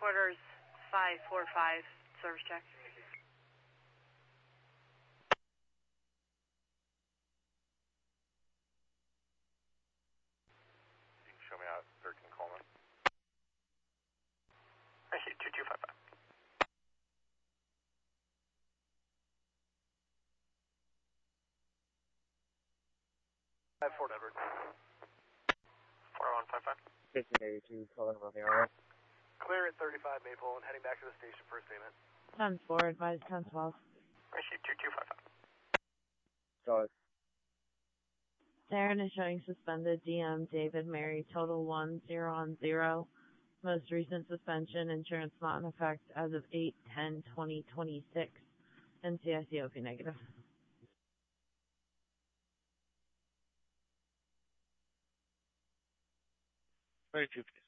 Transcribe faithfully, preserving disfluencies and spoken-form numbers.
Headquarters five four five, service check. You can show me out thirteen Coleman. I see two two five five. Five Fort Edward. Four one five five. fifteen eighty-two, Colin Romeo. Clear at thirty-five Maple and heading back to the station for a statement. ten four, advise ten twelve. I see two two five five. Solid. Darren is showing suspended. D M David Mary, total one zero on zero. Most recent suspension, insurance not in effect as of eight ten twenty twenty-six. N C I C O P negative. thirty-two fifty.